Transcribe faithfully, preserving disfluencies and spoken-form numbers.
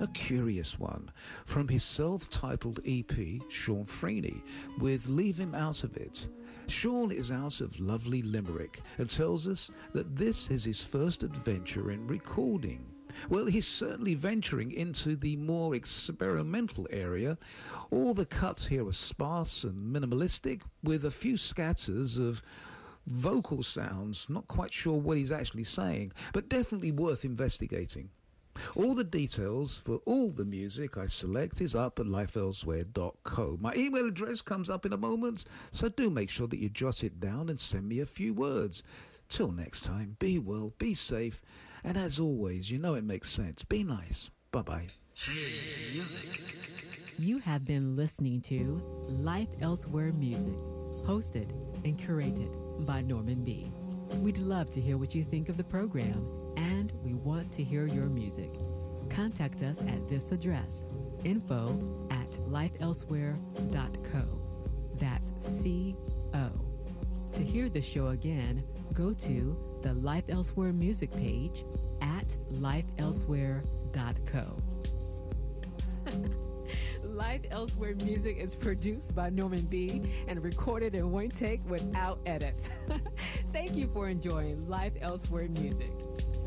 a curious one, from his self-titled E P, Sean Freeney, with Leave Him Out of It. Sean is out of lovely Limerick and tells us that this is his first adventure in recording. Well, he's certainly venturing into the more experimental area. All the cuts here are sparse and minimalistic, with a few scatters of vocal sounds. Not quite sure what he's actually saying, but definitely worth investigating. All the details for all the music I select is up at life elsewhere dot co. My email address comes up in a moment, so do make sure that you jot it down and send me a few words. Till next time, be well, be safe, and as always, you know it makes sense. Be nice. Bye-bye. Hey, music. You have been listening to Life Elsewhere Music, hosted and curated by Norman B. We'd love to hear what you think of the program, and we want to hear your music. Contact us at this address, info at life elsewhere dot co. That's C O. To hear the show again, go to the Life Elsewhere music page at life elsewhere dot co. Life Elsewhere Music is produced by Norman B. and recorded in one take without edits. Thank you for enjoying Life Elsewhere Music.